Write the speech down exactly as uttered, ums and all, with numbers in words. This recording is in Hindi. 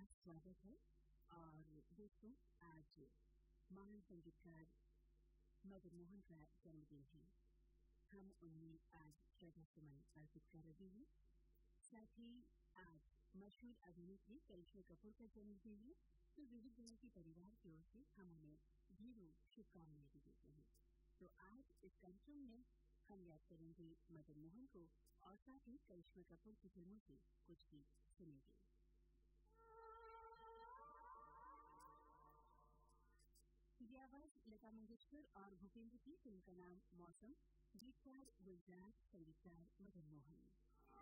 स्वागत है। और दोस्तों, आज महान संगीतकार मदन मोहन का जन्मदिन है। हम उन्हें आज श्रद्धा सुमन अर्पित कर रहे हैं। साथ ही आज मशहूर अभिनेत्री करिश्मा कपूर का जन्मदिन है, तो विविध भारती परिवार की ओर से हम उन्हें ढेरों शुभकामनाएं भी देते हैं। तो आज इस कार्यक्रम में हम याद करेंगे मदन मोहन को और साथ ही करिश्मा कपूर की फिल्मों से कुछ गीत सुनेंगे। ये आवाज लता मंगेशकर और भूपेंद्र की। फिल्म का नाम मौसम, गीतकार गुलजार, संगीतकार मदन मोहन।